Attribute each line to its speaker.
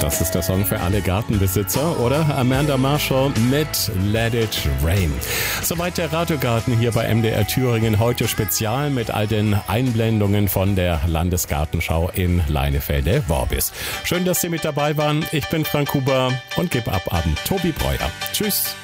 Speaker 1: Das ist der Song für alle Gartenbesitzer, oder? Amanda Marshall mit Let It Rain. Soweit der Radiogarten hier bei MDR Thüringen. Heute spezial mit all den Einblendungen von der Landesgartenschau in Leinefelde-Worbis. Schön, dass Sie mit dabei waren. Ich bin Frank Huber und gebe ab an Tobi Breuer. Tschüss.